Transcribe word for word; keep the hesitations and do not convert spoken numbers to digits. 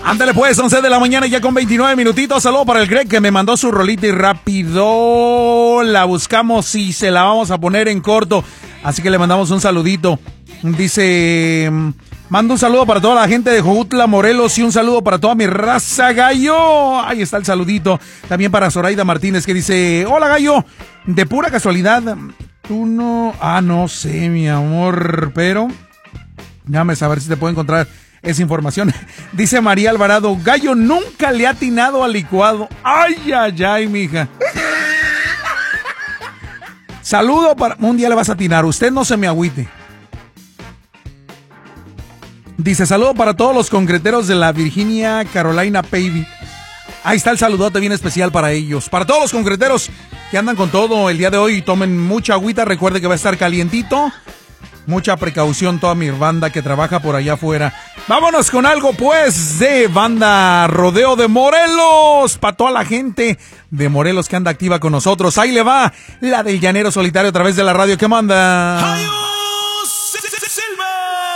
Ándale pues, once de la mañana ya con veintinueve minutitos. Saludo para el Greg que me mandó su rolita y rápido la buscamos y se la vamos a poner en corto. Así que le mandamos un saludito. Dice, mando un saludo para toda la gente de Jojutla, Morelos y un saludo para toda mi raza, Gallo. Ahí está el saludito. También para Zoraida Martínez que dice, hola Gallo, de pura casualidad, tú no, ah no sé mi amor, pero déjame saber si te puedo encontrar esa información. Dice María Alvarado, Gallo nunca le ha atinado al licuado. Ay, ay, ay, mija. Saludo para... Un día le vas a atinar, usted no se me agüite. Dice, saludo para todos los concreteros de la Virginia Carolina Pavey. Ahí está el saludote bien especial para ellos. Para todos los concreteros que andan con todo el día de hoy, tomen mucha agüita, recuerde que va a estar calientito. Mucha precaución toda mi banda que trabaja por allá afuera. Vámonos con algo pues de banda Rodeo de Morelos. Para toda la gente de Morelos que anda activa con nosotros. Ahí le va la del Llanero Solitario a través de la radio que manda. ¡Ay!